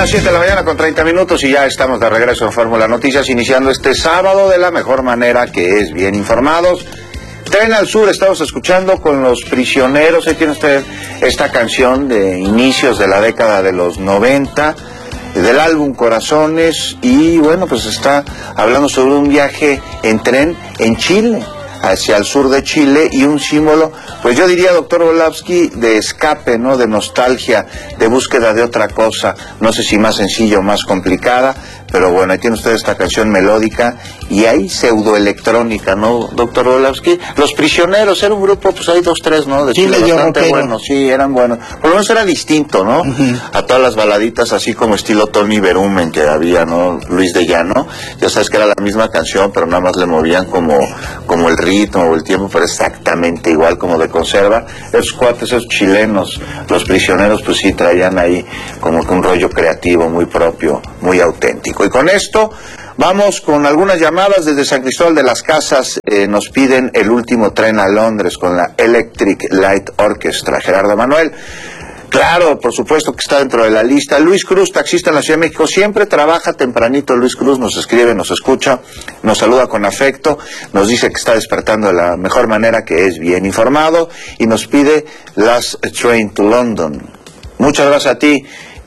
las 7 de la mañana con 30 minutos y ya estamos de regreso en Fórmula Noticias, iniciando este sábado de la mejor manera, que es bien informados. Tren al Sur, estamos escuchando con Los Prisioneros. Ahí tiene usted esta canción de inicios de la década de los 90, del álbum Corazones, y bueno, pues está hablando sobre un viaje en tren en Chile, hacia el sur de Chile, y un símbolo, pues yo diría, doctor Volavsky, de escape, ¿no? De nostalgia, de búsqueda de otra cosa, no sé si más sencilla o más complicada, pero bueno, ahí tiene usted esta canción melódica y hay pseudoelectrónica, ¿no, doctor Volavsky? Los Prisioneros era un grupo, pues hay 2, 3, ¿no? De Chile, bastante buenos, sí, eran buenos. Por lo menos era distinto, ¿no? A todas las baladitas, así como estilo Tony Berumen que había, ¿no? Luis de Llano, ya sabes que era la misma canción, pero nada más le movían como el ritmo o el tiempo, pero exactamente igual, como de conserva. Esos cuates, esos chilenos, Los Prisioneros, pues sí traían ahí como que un rollo creativo muy propio, muy auténtico. Y con esto vamos con algunas llamadas desde San Cristóbal de las Casas. Nos piden El último tren a Londres con la Electric Light Orchestra. Gerardo Manuel. Claro, por supuesto que está dentro de la lista. Luis Cruz, taxista en la Ciudad de México, siempre trabaja tempranito. Luis Cruz nos escribe, nos escucha, nos saluda con afecto, nos dice que está despertando de la mejor manera, que es bien informado, y nos pide Last Train to London. Muchas gracias a ti.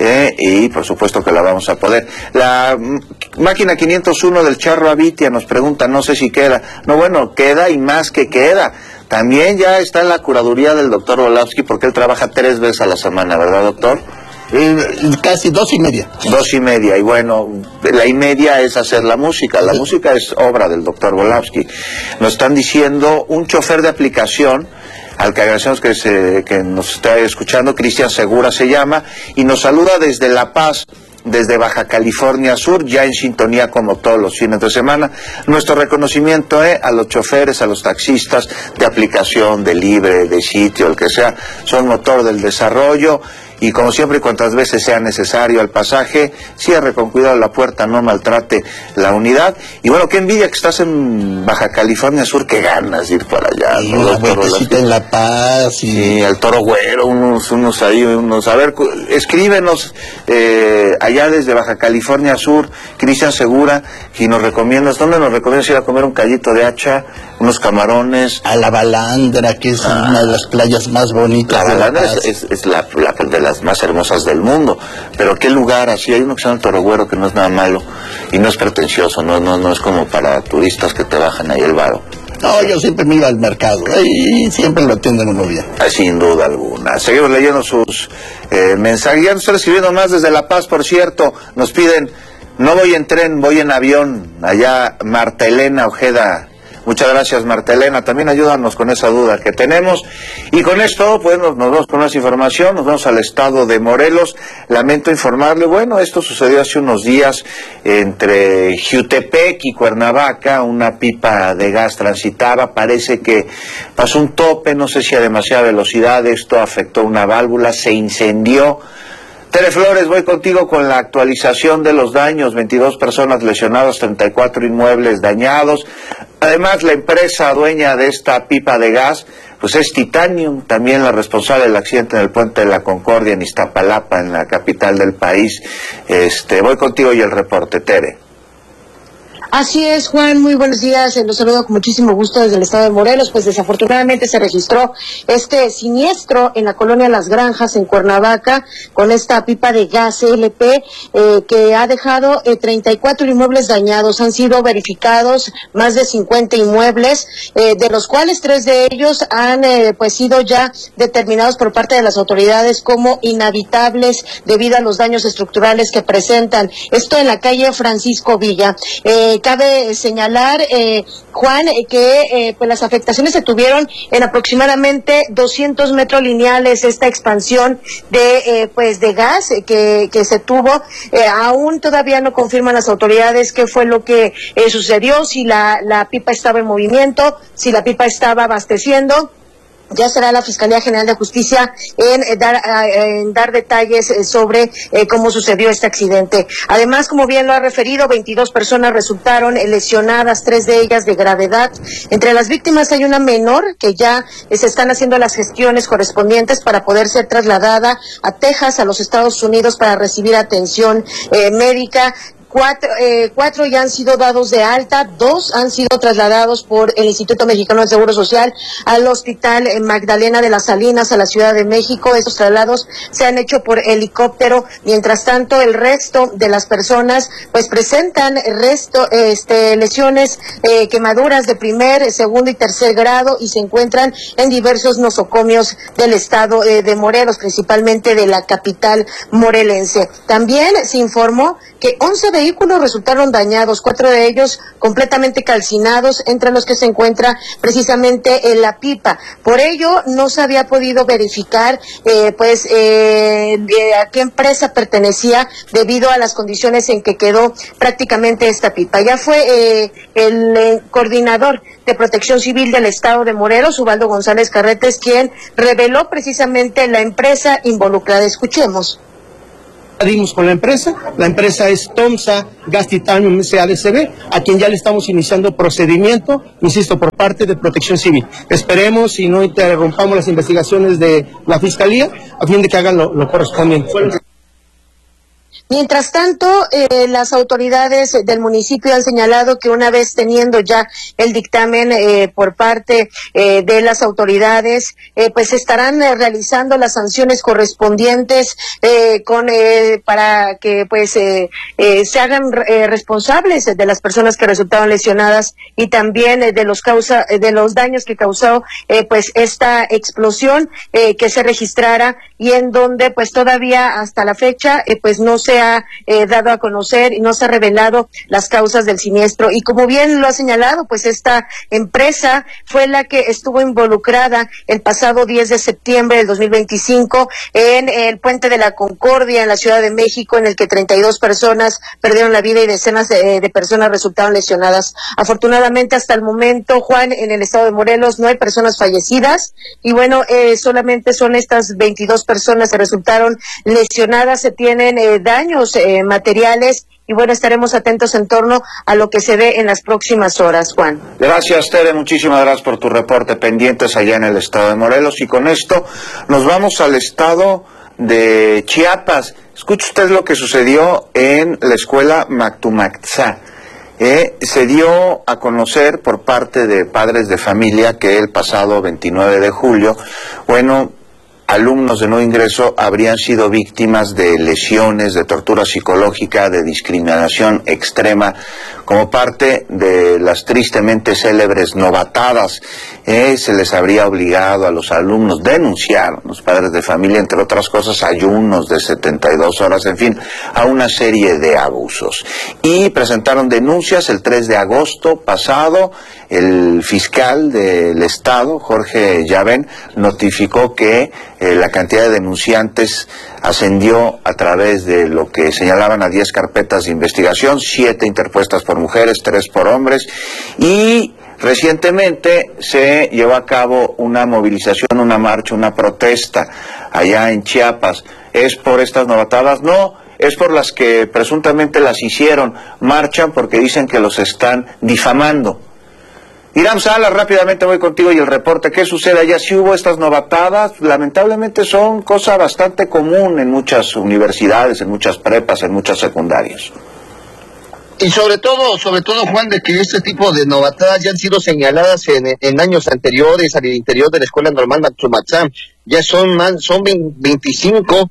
Y por supuesto que la vamos a poder. La máquina 501 del Charro Avitia nos pregunta, no sé si queda. No, bueno, queda y más que queda. También ya está en la curaduría del doctor Volavsky, porque él trabaja 3 veces a la semana, ¿verdad, doctor? Casi 2:30. 2:30, y bueno, la y media es hacer la música. La música es obra del doctor Volavsky. Nos están diciendo un chofer de aplicación, al que agradecemos que nos está escuchando, Cristian Segura se llama, y nos saluda desde La Paz, desde Baja California Sur, ya en sintonía como todos los fines de semana. Nuestro reconocimiento a los choferes, a los taxistas de aplicación, de libre, de sitio, el que sea, son motor del desarrollo. Y como siempre, cuantas veces sea necesario el pasaje, cierre con cuidado la puerta, no maltrate la unidad. Y bueno, qué envidia que estás en Baja California Sur, qué ganas de ir para allá. Y una vueltecita en La Paz. Sí, el Toro Güero, unos ahí, a ver, escríbenos allá desde Baja California Sur, Cristian Segura, y nos recomiendas, ¿dónde nos recomiendas ir a comer un callito de hacha, unos camarones? A La Balandra, que es una de las playas más bonitas. La Balandra es la de las más hermosas del mundo, pero qué lugar así. Hay uno que se llama el Toro Güero, que no es nada malo y no es pretencioso, no es como para turistas que te bajan ahí el varo. No, yo siempre me iba al mercado y siempre lo atienden uno bien. Sin duda alguna. Seguimos leyendo sus mensajes. Ya nos están escribiendo más desde La Paz, por cierto. Nos piden, no voy en tren, voy en avión. Allá Marta Elena Ojeda. Muchas gracias, Marta Elena. También ayúdanos con esa duda que tenemos. Y con esto, pues, nos vamos con más información. Nos vamos al estado de Morelos. Lamento informarle, bueno, esto sucedió hace unos días entre Jiutepec y Cuernavaca. Una pipa de gas transitaba. Parece que pasó un tope, no sé si a demasiada velocidad. Esto afectó una válvula, se incendió. Tere Flores, voy contigo con la actualización de los daños. 22 personas lesionadas, 34 inmuebles dañados. Además, la empresa dueña de esta pipa de gas, pues es Titanium, también la responsable del accidente en el Puente de la Concordia en Iztapalapa, en la capital del país. Voy contigo y el reporte, Tere. Así es, Juan, muy buenos días, los saludo con muchísimo gusto desde el estado de Morelos. Pues desafortunadamente se registró este siniestro en la colonia Las Granjas, en Cuernavaca, con esta pipa de gas LP, que ha dejado 34 inmuebles dañados. Han sido verificados más de 50 inmuebles, de los cuales 3 de ellos han pues sido ya determinados por parte de las autoridades como inhabitables debido a los daños estructurales que presentan. Esto en la calle Francisco Villa. Cabe señalar, Juan, que pues las afectaciones se tuvieron en aproximadamente 200 metros lineales. Esta expansión de gas que se tuvo, aún todavía no confirman las autoridades qué fue lo que sucedió, si la pipa estaba en movimiento, si la pipa estaba abasteciendo. ya será la Fiscalía General de Justicia en dar detalles sobre cómo sucedió este accidente. Además, como bien lo ha referido, 22 personas resultaron lesionadas, 3 de ellas de gravedad. Entre las víctimas hay una menor que ya se están haciendo las gestiones correspondientes para poder ser trasladada a Texas, a los Estados Unidos, para recibir atención médica. 4 ya han sido dados de alta, 2 han sido trasladados por el Instituto Mexicano del Seguro Social al Hospital Magdalena de las Salinas, a la Ciudad de México. Estos traslados se han hecho por helicóptero. Mientras tanto, el resto de las personas pues presentan lesiones, quemaduras de primer, segundo y tercer grado, y se encuentran en diversos nosocomios del estado de Morelos, principalmente de la capital morelense. También se informó que 11 vehículos resultaron dañados, 4 de ellos completamente calcinados, entre los que se encuentra precisamente la pipa. Por ello, no se había podido verificar a qué empresa pertenecía debido a las condiciones en que quedó prácticamente esta pipa. Ya fue el coordinador de Protección Civil del Estado de Morelos, Ubaldo González Carretes, quien reveló precisamente la empresa involucrada. Escuchemos. Dimos con la empresa es Tomsa Gas Titanium SADCB, a quien ya le estamos iniciando procedimiento, insisto, por parte de Protección Civil. Esperemos y no interrumpamos las investigaciones de la Fiscalía a fin de que hagan lo correspondiente. Mientras tanto, las autoridades del municipio han señalado que una vez teniendo ya el dictamen por parte de las autoridades, pues estarán realizando las sanciones correspondientes para que pues se hagan responsables de las personas que resultaron lesionadas y también de los daños que causó pues esta explosión que se registrara, y en donde pues todavía hasta la fecha pues no se ha dado a conocer y no se ha revelado las causas del siniestro. Y como bien lo ha señalado, pues esta empresa fue la que estuvo involucrada el pasado 10 de septiembre del 2025 en el Puente de la Concordia en la Ciudad de México, en el que 32 personas perdieron la vida y decenas de personas resultaron lesionadas. Afortunadamente, hasta el momento, Juan, en el estado de Morelos no hay personas fallecidas, y bueno, solamente son estas 22 personas que resultaron lesionadas. Se tienen daños materiales, y bueno, estaremos atentos en torno a lo que se dé en las próximas horas, Juan. Gracias, Tere, muchísimas gracias por tu reporte. Pendientes allá en el estado de Morelos, y con esto nos vamos al estado de Chiapas. Escuche usted lo que sucedió en la escuela Mactumaxá. Se dio a conocer por parte de padres de familia que el pasado 29 de julio, alumnos de nuevo ingreso habrían sido víctimas de lesiones, de tortura psicológica, de discriminación extrema, como parte de las tristemente célebres novatadas. Se les habría obligado a los alumnos denunciar, los padres de familia, entre otras cosas, ayunos de 72 horas, en fin, a una serie de abusos. Y presentaron denuncias el 3 de agosto pasado. El fiscal del estado, Jorge Llaven, notificó que la cantidad de denunciantes ascendió a través de lo que señalaban a 10 carpetas de investigación, 7 interpuestas por mujeres, 3 por hombres, y recientemente se llevó a cabo una movilización, una marcha, una protesta allá en Chiapas. ¿Es por estas novatadas? No, es por las que presuntamente las hicieron. Marchan porque dicen que los están difamando. Irán Salas, rápidamente voy contigo y el reporte. ¿Qué sucede allá? Si hubo estas novatadas, lamentablemente son cosa bastante común en muchas universidades, en muchas prepas, en muchas secundarias. Y sobre todo, Juan, de que este tipo de novatadas ya han sido señaladas en años anteriores al interior de la Escuela Normal Mactumaxá. Ya son 25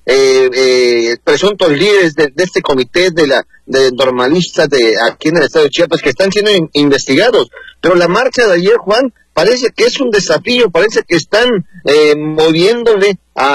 presuntos líderes de este comité de normalistas de aquí en el estado de Chiapas que están siendo investigados. Pero la marcha de ayer, Juan, parece que es un desafío, parece que están moviéndole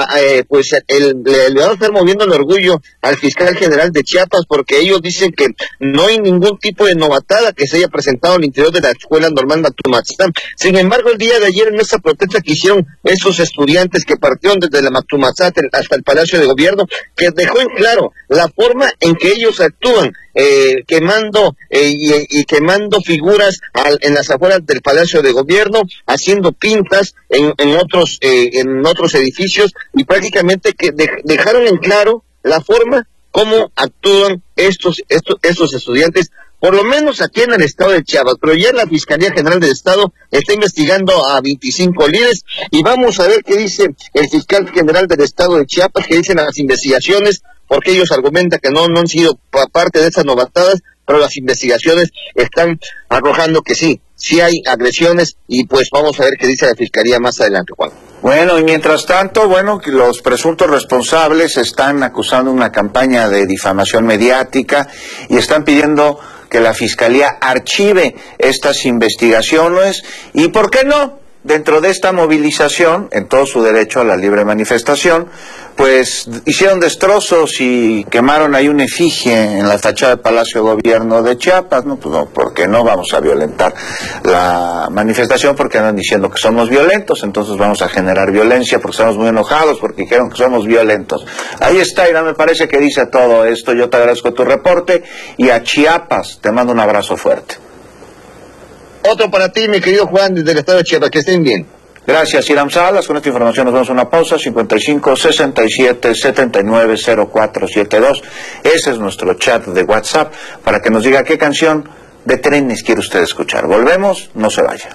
le van a estar moviendo el orgullo al fiscal general de Chiapas, porque ellos dicen que no hay ningún tipo de novatada que se haya presentado al interior de la Escuela Normal Mactumaxá. Sin embargo, el día de ayer, en esa protesta que hicieron esos estudiantes que partieron desde la Mactumaxá hasta el Palacio de Gobierno, que dejó en claro la forma en que ellos actúan quemando y quemando figuras en las afueras del Palacio de Gobierno, haciendo pintas en otros edificios, y prácticamente que dejaron en claro la forma cómo actúan estos estudiantes, por lo menos aquí en el estado de Chiapas. Pero ya la Fiscalía General del Estado está investigando a 25 líderes, y vamos a ver qué dice el fiscal general del estado de Chiapas, qué dicen las investigaciones, porque ellos argumentan que no han sido parte de esas novatadas, pero las investigaciones están arrojando que sí hay agresiones, y pues vamos a ver qué dice la Fiscalía más adelante, Juan. Bueno, y mientras tanto, los presuntos responsables están acusando una campaña de difamación mediática y están pidiendo que la Fiscalía archive estas investigaciones, y ¿por qué no? Dentro de esta movilización, en todo su derecho a la libre manifestación, pues hicieron destrozos y quemaron ahí una efigie en la fachada del Palacio de Gobierno de Chiapas. No, pues no, porque no vamos a violentar la manifestación, porque andan diciendo que somos violentos, entonces vamos a generar violencia porque estamos muy enojados, porque dijeron que somos violentos. Ahí está, Irán, me parece que dice todo esto. Yo te agradezco tu reporte, y a Chiapas te mando un abrazo fuerte. Otro para ti, mi querido Juan, desde el estado de Chiapas, que estén bien. Gracias, Irán Salas. Con esta información nos vamos a una pausa. 55 67 79 0472. Ese es nuestro chat de WhatsApp para que nos diga qué canción de trenes quiere usted escuchar. Volvemos, no se vaya.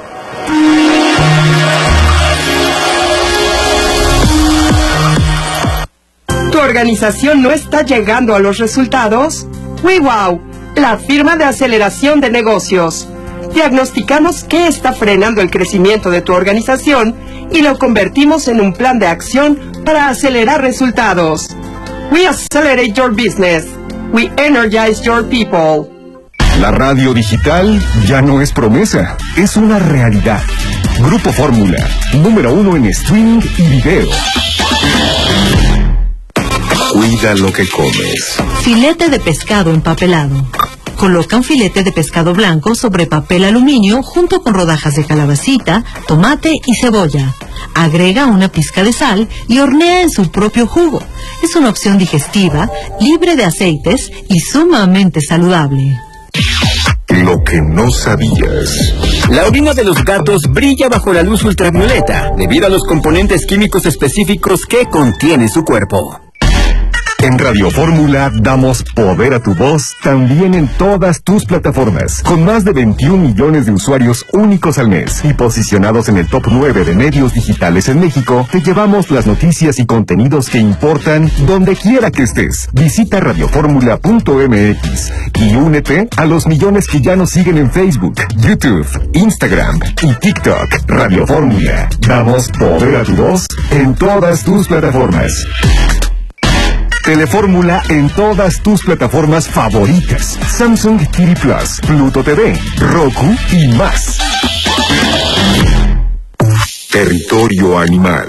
¿Tu organización no está llegando a los resultados? WeWow, la firma de aceleración de negocios. Diagnosticamos qué está frenando el crecimiento de tu organización y lo convertimos en un plan de acción para acelerar resultados. We accelerate your business. We energize your people. La radio digital ya no es promesa, es una realidad. Grupo Fórmula, número 1 en streaming y video. Cuida lo que comes. Filete de pescado empapelado. Coloca un filete de pescado blanco sobre papel aluminio junto con rodajas de calabacita, tomate y cebolla. Agrega una pizca de sal y hornea en su propio jugo. Es una opción digestiva, libre de aceites y sumamente saludable. Lo que no sabías. La orina de los gatos brilla bajo la luz ultravioleta debido a los componentes químicos específicos que contiene su cuerpo. En Radio Fórmula damos poder a tu voz también en todas tus plataformas, con más de 21 millones de usuarios únicos al mes y posicionados en el top 9 de medios digitales en México. Te llevamos las noticias y contenidos que importan donde quiera que estés. Visita radioformula.mx y únete a los millones que ya nos siguen en Facebook, YouTube, Instagram y TikTok. Radio Fórmula, damos poder a tu voz en todas tus plataformas. Telefórmula en todas tus plataformas favoritas. Samsung TV Plus, Pluto TV, Roku y más. Territorio animal.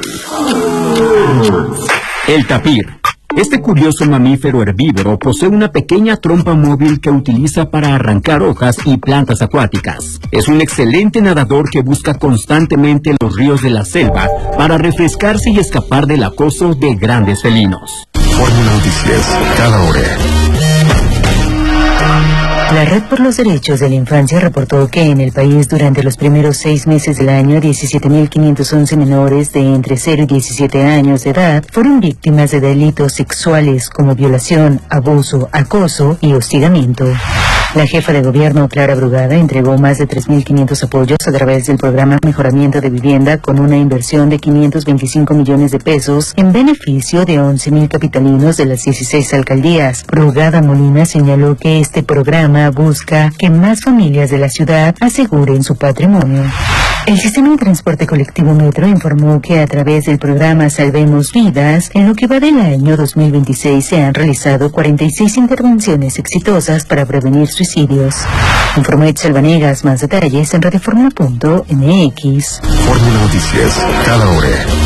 El tapir. Este curioso mamífero herbívoro posee una pequeña trompa móvil que utiliza para arrancar hojas y plantas acuáticas. Es un excelente nadador que busca constantemente los ríos de la selva para refrescarse y escapar del acoso de grandes felinos. Fórmula Noticias, cada hora. La Red por los Derechos de la Infancia reportó que en el país durante los primeros 6 meses del año, 17.511 menores de entre 0 y 17 años de edad fueron víctimas de delitos sexuales como violación, abuso, acoso y hostigamiento. La jefa de gobierno, Clara Brugada, entregó más de 3.500 apoyos a través del programa Mejoramiento de Vivienda con una inversión de 525 millones de pesos en beneficio de 11.000 capitalinos de las 16 alcaldías. Brugada Molina señaló que este programa busca que más familias de la ciudad aseguren su patrimonio. El sistema de transporte colectivo Metro informó que a través del programa Salvemos Vidas, en lo que va del año 2026 se han realizado 46 intervenciones exitosas para prevenir suicidios. Informó Itzel Vanegas, más detalles en radioformula.mx. Fórmula Noticias, cada hora.